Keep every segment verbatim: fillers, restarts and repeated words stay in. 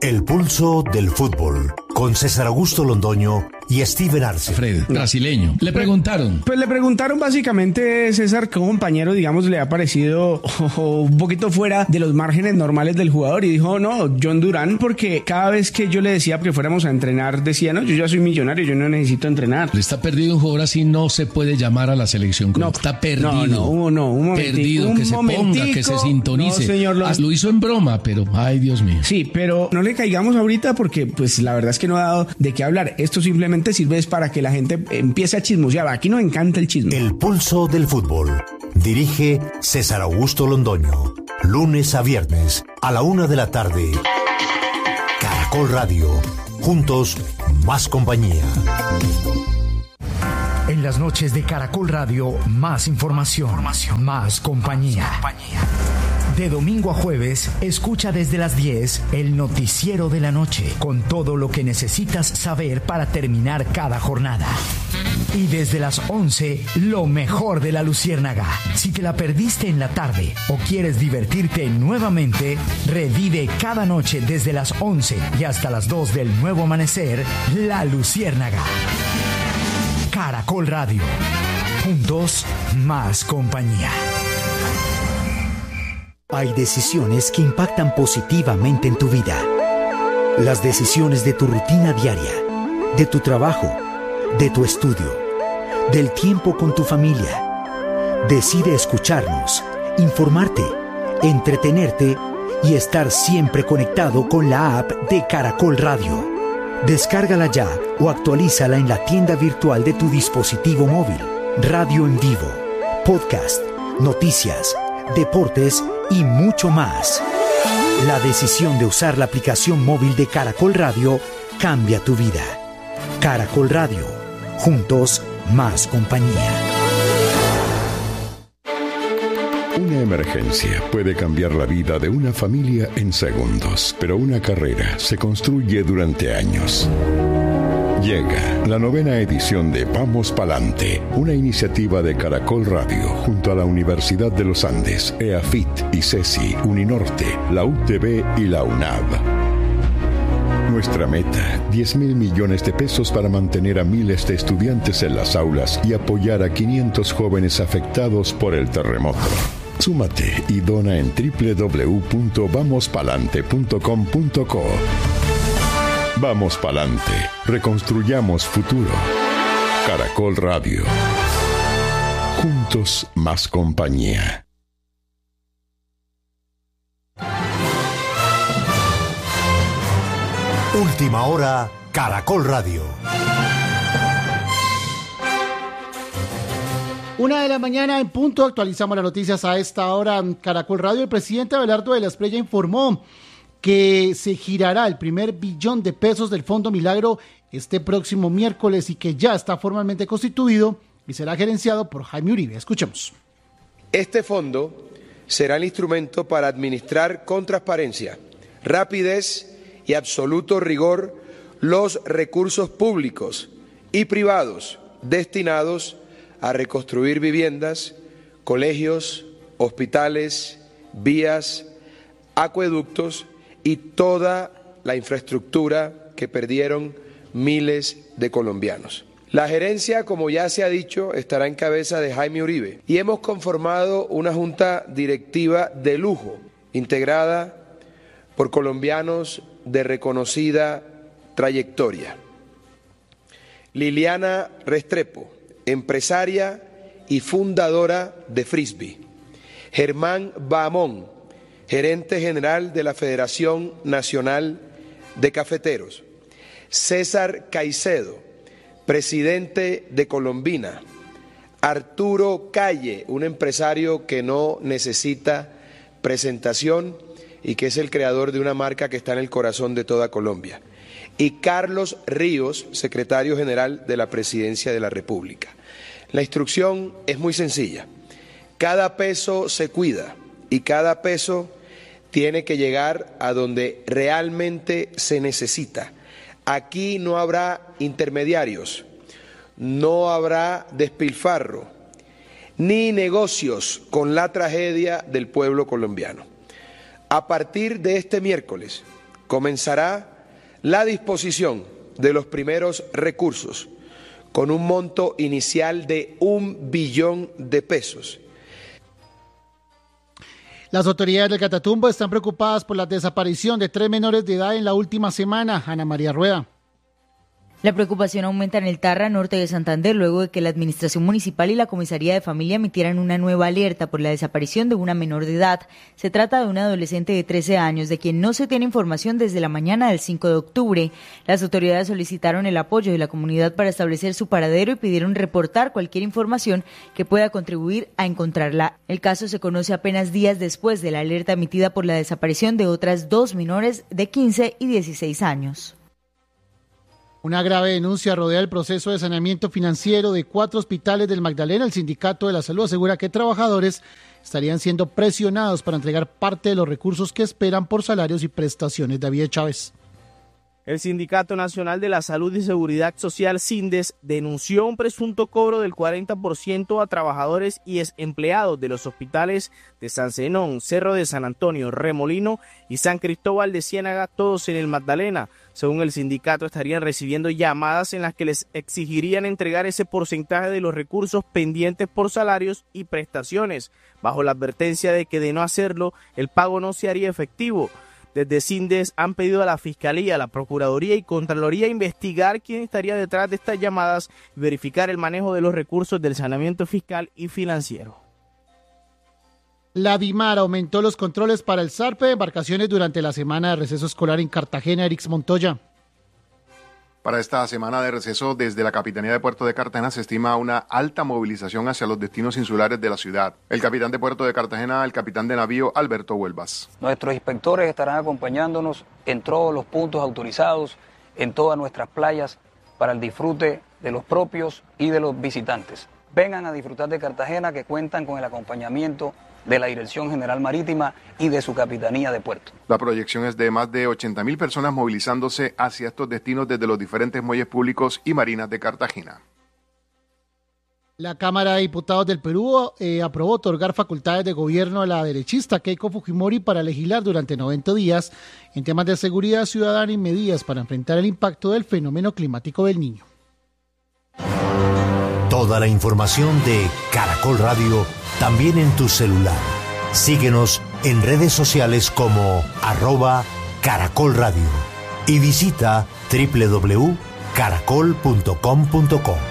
El pulso del fútbol, con César Augusto Londoño y Steven Arce. Fred, brasileño. Le preguntaron. Pues, pues le preguntaron básicamente, César, que un compañero, digamos, le ha parecido oh, un poquito fuera de los márgenes normales del jugador y dijo, no, John Durán, porque cada vez que yo le decía que fuéramos a entrenar, decía, no, yo ya soy millonario, yo no necesito entrenar. Está perdido un jugador así, no se puede llamar a la selección. No, está perdido. No, no, un, no, un momentico. Perdido, un que se ponga, que se sintonice. No, señor, lo... lo hizo en broma, pero, ay, Dios mío. Sí, pero no le caigamos ahorita porque, pues, la verdad es que no ha dado de qué hablar. Esto simplemente sirve es para que la gente empiece a chismosear. Aquí nos encanta el chisme. El pulso del fútbol. Dirige César Augusto Londoño. Lunes a viernes, a la una de la tarde. Caracol Radio. Juntos, más compañía. En las noches de Caracol Radio, más información, información. Más compañía. Más compañía. De domingo a jueves, escucha desde las diez el noticiero de la noche, con todo lo que necesitas saber para terminar cada jornada. Y desde las once, lo mejor de la Luciérnaga. Si te la perdiste en la tarde o quieres divertirte nuevamente, revive cada noche desde las once y hasta las dos del nuevo amanecer, La Luciérnaga. Caracol Radio. Juntos, más compañía. Hay decisiones que impactan positivamente en tu vida. Las decisiones de tu rutina diaria, de tu trabajo, de tu estudio, del tiempo con tu familia. Decide escucharnos, informarte, entretenerte y estar siempre conectado con la app de Caracol Radio. Descárgala ya o actualízala en la tienda virtual de tu dispositivo móvil. Radio en vivo, podcast, noticias, deportes y mucho más. La decisión de usar la aplicación móvil de Caracol Radio cambia tu vida. Caracol Radio. Juntos, más compañía. Una emergencia puede cambiar la vida de una familia en segundos, pero una carrera se construye durante años. Llega la novena edición de Vamos Palante, una iniciativa de Caracol Radio junto a la Universidad de los Andes, EAFIT, ICESI, Uninorte, la U T B y la UNAV. Nuestra meta, diez mil millones de pesos para mantener a miles de estudiantes en las aulas y apoyar a quinientos jóvenes afectados por el terremoto. Súmate y dona en doble u doble u doble u punto vamos palante punto com punto co. Vamos Palante, reconstruyamos futuro. Caracol Radio. Juntos, más compañía. Última hora, Caracol Radio. Una de la mañana en punto, actualizamos las noticias a esta hora en Caracol Radio. El presidente Abelardo de la Espriella informó que se girará el primer billón de pesos del Fondo Milagro este próximo miércoles y que ya está formalmente constituido y será gerenciado por Jaime Uribe. Escuchemos. Este fondo será el instrumento para administrar con transparencia, rapidez y absoluto rigor los recursos públicos y privados destinados a reconstruir viviendas, colegios, hospitales, vías, acueductos y toda la infraestructura que perdieron miles de colombianos. La gerencia, como ya se ha dicho, estará en cabeza de Jaime Uribe y hemos conformado una junta directiva de lujo, integrada por colombianos de reconocida trayectoria. Liliana Restrepo, empresaria y fundadora de Frisbee. Germán Bahamón, gerente general de la Federación Nacional de Cafeteros. César Caicedo, presidente de Colombina. Arturo Calle, un empresario que no necesita presentación y que es el creador de una marca que está en el corazón de toda Colombia. Y Carlos Ríos, secretario general de la Presidencia de la República. La instrucción es muy sencilla. Cada peso se cuida y cada peso tiene que llegar a donde realmente se necesita. Aquí no habrá intermediarios, no habrá despilfarro, ni negocios con la tragedia del pueblo colombiano. A partir de este miércoles comenzará la disposición de los primeros recursos con un monto inicial de un billón de pesos. Las autoridades del Catatumbo están preocupadas por la desaparición de tres menores de edad en la última semana. Ana María Rueda. La preocupación aumenta en el Tarra, norte de Santander, luego de que la Administración Municipal y la Comisaría de Familia emitieran una nueva alerta por la desaparición de una menor de edad. Se trata de una adolescente de trece años, de quien no se tiene información desde la mañana del cinco de octubre. Las autoridades solicitaron el apoyo de la comunidad para establecer su paradero y pidieron reportar cualquier información que pueda contribuir a encontrarla. El caso se conoce apenas días después de la alerta emitida por la desaparición de otras dos menores de quince y dieciséis años. Una grave denuncia rodea el proceso de saneamiento financiero de cuatro hospitales del Magdalena. El Sindicato de la Salud asegura que trabajadores estarían siendo presionados para entregar parte de los recursos que esperan por salarios y prestaciones. David Chávez. El Sindicato Nacional de la Salud y Seguridad Social, SINDES, denunció un presunto cobro del cuarenta por ciento a trabajadores y empleados de los hospitales de San Zenón, Cerro de San Antonio, Remolino y San Cristóbal de Ciénaga, todos en el Magdalena. Según el sindicato, estarían recibiendo llamadas en las que les exigirían entregar ese porcentaje de los recursos pendientes por salarios y prestaciones, bajo la advertencia de que de no hacerlo, el pago no se haría efectivo. Desde SINDES han pedido a la Fiscalía, la Procuraduría y Contraloría investigar quién estaría detrás de estas llamadas y verificar el manejo de los recursos del saneamiento fiscal y financiero. La DIMAR aumentó los controles para el zarpe de embarcaciones durante la semana de receso escolar en Cartagena. Erix Montoya. Para esta semana de receso, desde la Capitanía de Puerto de Cartagena se estima una alta movilización hacia los destinos insulares de la ciudad. El capitán de Puerto de Cartagena, el capitán de navío, Alberto Huelvas. Nuestros inspectores estarán acompañándonos en todos los puntos autorizados, en todas nuestras playas, para el disfrute de los propios y de los visitantes. Vengan a disfrutar de Cartagena, que cuentan con el acompañamiento de la Dirección General Marítima y de su Capitanía de Puerto. La proyección es de más de ochenta mil personas movilizándose hacia estos destinos desde los diferentes muelles públicos y marinas de Cartagena. La Cámara de Diputados del Perú eh, aprobó otorgar facultades de gobierno a la derechista Keiko Fujimori para legislar durante noventa días en temas de seguridad ciudadana y medidas para enfrentar el impacto del fenómeno climático del Niño. Toda la información de Caracol Radio también en tu celular. Síguenos en redes sociales como arroba Caracol Radio y visita doble u doble u doble u punto caracol punto com punto co.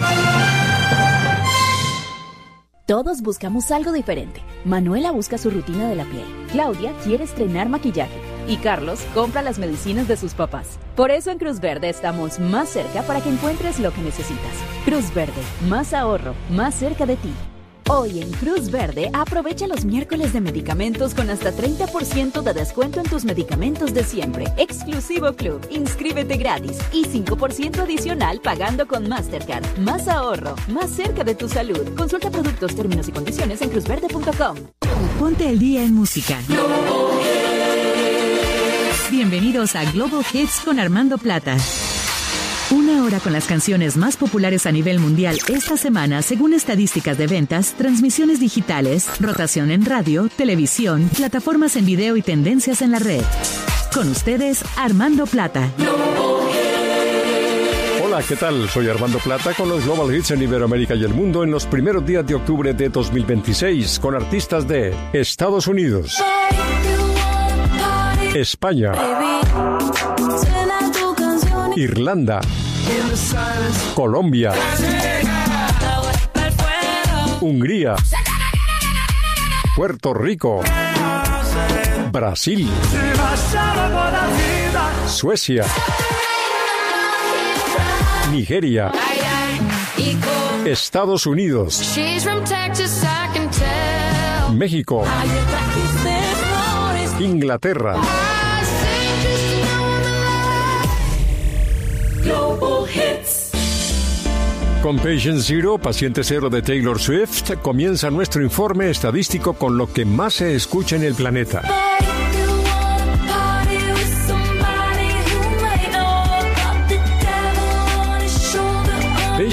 Todos buscamos algo diferente. Manuela busca su rutina de la piel. Claudia quiere estrenar maquillaje. Y Carlos compra las medicinas de sus papás. Por eso en Cruz Verde estamos más cerca para que encuentres lo que necesitas. Cruz Verde, más ahorro, más cerca de ti. Hoy en Cruz Verde aprovecha los miércoles de medicamentos con hasta treinta por ciento de descuento en tus medicamentos de siempre. Exclusivo Club, inscríbete gratis y cinco por ciento adicional pagando con Mastercard. Más ahorro, más cerca de tu salud. Consulta productos, términos y condiciones en cruz verde punto com. Ponte el día en música. Bienvenidos a Global Hits con Armando Plata. Una hora con las canciones más populares a nivel mundial esta semana, según estadísticas de ventas, transmisiones digitales, rotación en radio, televisión, plataformas en video y tendencias en la red. Con ustedes, Armando Plata. Hola, ¿qué tal? Soy Armando Plata con los Global Hits en Iberoamérica y el mundo en los primeros días de octubre de dos mil veintiséis, con artistas de Estados Unidos, España, Irlanda, Colombia, Hungría, Puerto Rico, Brasil, Suecia, Nigeria, Estados Unidos, México, Inglaterra. Global Hits. Con Patient Zero, Paciente Cero de Taylor Swift, comienza nuestro informe estadístico con lo que más se escucha en el planeta.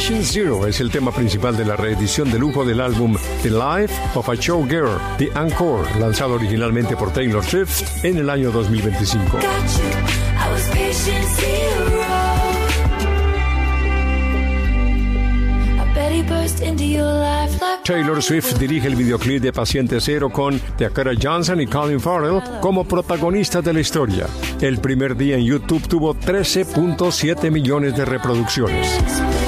Patient Zero es el tema principal de la reedición de lujo del álbum The Life of a Showgirl, The Encore, lanzado originalmente por Taylor Swift en el año dos mil veinticinco. Taylor Swift dirige el videoclip de Paciente Cero con Dakota Johnson y Colin Farrell como protagonistas de la historia. El primer día en YouTube tuvo trece punto siete millones de reproducciones.